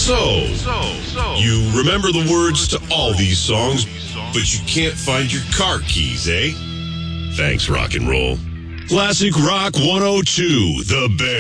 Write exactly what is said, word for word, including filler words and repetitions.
So, you remember the words to all these songs, but you can't find your car keys, eh? Thanks, rock and roll. Classic Rock one oh two, The Bear.